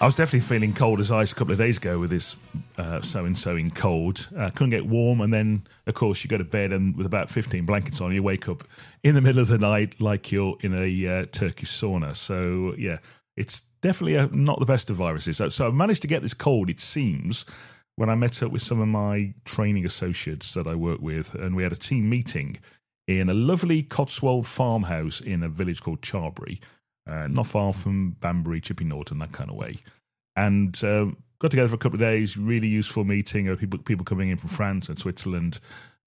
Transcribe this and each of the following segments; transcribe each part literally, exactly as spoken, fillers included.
I was definitely feeling cold as ice a couple of days ago with this uh, so-and-so-ing cold. Uh, couldn't get warm, and then, of course, you go to bed and with about fifteen blankets on, you wake up in the middle of the night like you're in a uh, Turkish sauna. So, yeah, it's definitely a, not the best of viruses. So, so I managed to get this cold, it seems, when I met up with some of my training associates that I work with, and we had a team meeting in a lovely Cotswold farmhouse in a village called Charbury. Uh, not far from Banbury, Chipping Norton, that kind of way. And uh, got together for a couple of days, really useful meeting of people people coming in from France and Switzerland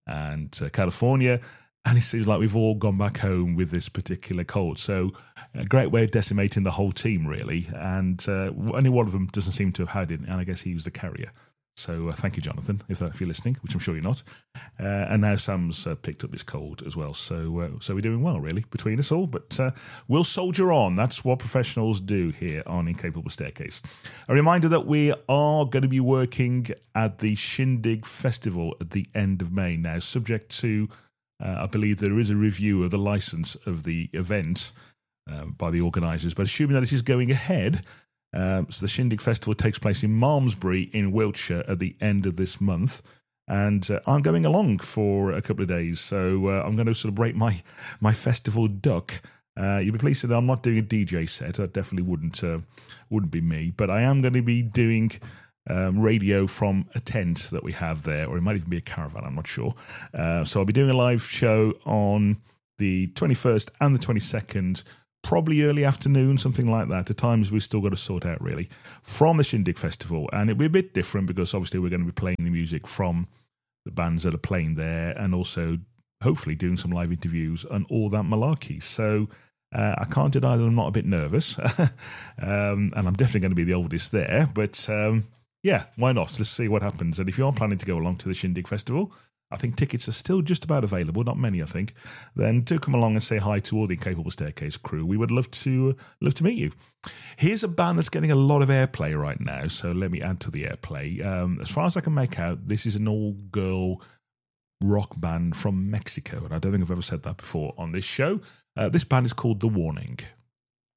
and uh, California. And it seems like we've all gone back home with this particular cold. So a great way of decimating the whole team, really. And uh, only one of them doesn't seem to have had it, and I guess he was the carrier. So uh, thank you, Jonathan, if, that, if you're listening, which I'm sure you're not. Uh, and now Sam's uh, picked up this cold as well. So uh, so we're doing well, really, between us all. But uh, we'll soldier on. That's what professionals do here on Incapable Staircase. A reminder that we are going to be working at the Shindig Festival at the end of May. Now, subject to, uh, I believe there is a review of the licence of the event uh, by the organisers. But assuming that it is going ahead... Um, so the Shindig Festival takes place in Malmesbury in Wiltshire at the end of this month, and uh, I'm going along for a couple of days, so uh, I'm going to sort of break my my festival duck. Uh, you'll be pleased to know I'm not doing a D J set. That definitely wouldn't uh, wouldn't be me, but I am going to be doing um, radio from a tent that we have there, or it might even be a caravan, I'm not sure. Uh, so I'll be doing a live show on the twenty-first and the twenty-second, probably early afternoon, something like that. The times we've still got to sort out, really, from the Shindig Festival. And it'll be a bit different because obviously we're going to be playing the music from the bands that are playing there, and also hopefully doing some live interviews and all that malarkey. So uh, I can't deny that I'm not a bit nervous. um, and I'm definitely going to be the oldest there. But um, yeah, why not? Let's see what happens. And if you are planning to go along to the Shindig Festival, I think tickets are still just about available, not many, I think. Then do come along and say hi to all the Incapable Staircase crew. We would love to love to meet you. Here's a band that's getting a lot of airplay right now, so let me add to the airplay. Um, as far as I can make out, this is an all-girl rock band from Mexico, and I don't think I've ever said that before on this show. Uh, this band is called The Warning.